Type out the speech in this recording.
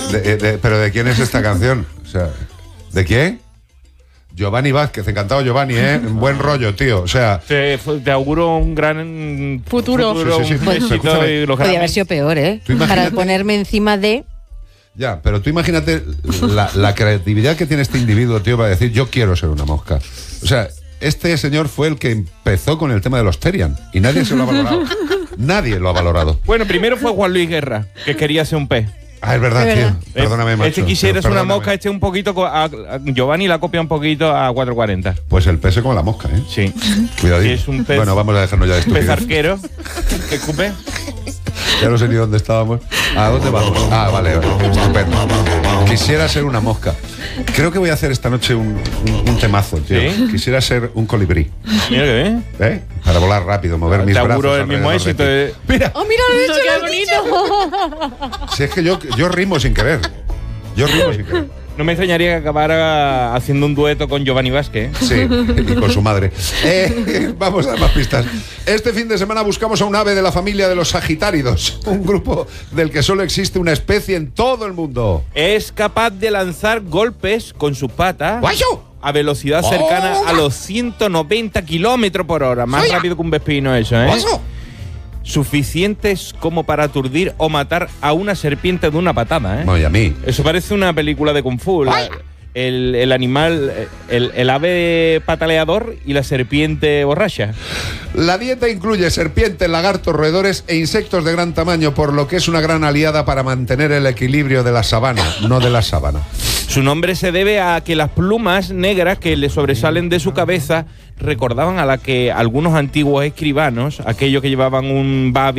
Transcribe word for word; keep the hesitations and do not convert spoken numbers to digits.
De, de, ¿Pero de quién es esta canción? O sea, ¿de quién? Giovanni Vázquez, encantado Giovanni, ¿eh? Buen rollo, tío, o sea... Te, te auguro un gran futuro. futuro sí, sí, sí, un sí, éxito sí, y los Podría Grammy. haber sido peor, ¿eh? Tú Para ponerme encima de... Ya, pero tú imagínate la, la creatividad que tiene este individuo, tío, para decir, yo quiero ser una mosca. O sea, este señor fue el que empezó con el tema de los Terian y nadie se lo ha valorado. Nadie lo ha valorado. Bueno, primero fue Juan Luis Guerra, que quería ser un pez. Ah, es verdad, Es tío. verdad. Perdóname, macho. Este quisiera ser una Perdóname. mosca, este un poquito... co- A, a- Giovanni la copia un poquito a cuatro cuarenta. Pues el pez como la mosca, ¿eh? Sí. Cuidadito. Sí, es un pez- Bueno, vamos a dejarnos ya de Un pez estupidez. arquero. Que escupe. Ya no sé ni dónde estábamos. ¿A dónde vamos? Ah, vale, vale. Estupendo. Quisiera ser una mosca. Creo que voy a hacer esta noche un, un, un temazo, tío. ¿Sí? Quisiera ser un colibrí. Mira que bien. ¿Eh? Para volar rápido, mover mis Te brazos. auguro el mismo alrededor éxito. de ti. de- Mira, ¡Oh, mira, lo he hecho, qué lo he dicho! si es que yo, yo rimo sin querer. Yo rimo sin querer. No me extrañaría que acabara haciendo un dueto con Giovanni Vázquez. Sí, y con su madre. Eh, vamos a dar más pistas. Este fin de semana buscamos a un ave de la familia de los sagitáridos, un grupo del que solo existe una especie en todo el mundo. Es capaz de lanzar golpes con sus patas ¡Guayo! a velocidad Oh, cercana a va. los ciento noventa kilómetros por hora. Más Soya. rápido que un vespino eso, ¿eh? ¡Guayo! Suficientes como para aturdir o matar a una serpiente de una patada, ¿eh? Bueno, y a mí. Eso parece una película de Kung Fu. La- el, el animal, el, el ave pataleador y la serpiente borracha. La dieta incluye serpientes, lagartos, roedores e insectos de gran tamaño, por lo que es una gran aliada para mantener el equilibrio de la sabana, no de la sábana. Su nombre se debe a que las plumas negras que le sobresalen de su cabeza recordaban a la que algunos antiguos escribanos, aquellos que llevaban un babi